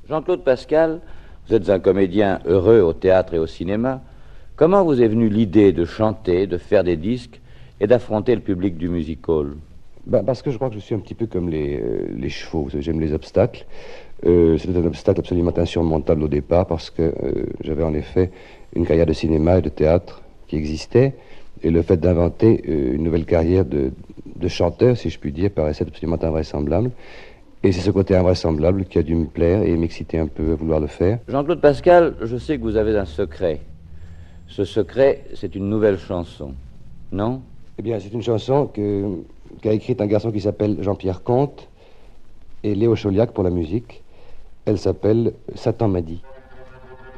Jean-Claude Pascal, vous êtes un comédien heureux au théâtre et au cinéma. Comment vous est venue l'idée de chanter, de faire des disques et d'affronter le public du music-hall? Parce que je crois que je suis un petit peu comme les chevaux, vous savez, j'aime les obstacles. C'était un obstacle absolument insurmontable au départ parce que j'avais en effet une carrière de cinéma et de théâtre qui existait. Et le fait d'inventer une nouvelle carrière de chanteur, si je puis dire, paraissait absolument invraisemblable. Et c'est ce côté invraisemblable qui a dû me plaire et m'exciter un peu à vouloir le faire. Jean-Claude Pascal, je sais que vous avez un secret. Ce secret, c'est une nouvelle chanson, non? Eh bien, c'est une chanson qu'a écrite un garçon qui s'appelle Jean-Pierre Comte et Léo Chauliac pour la musique. Elle s'appelle « Satan m'a dit ».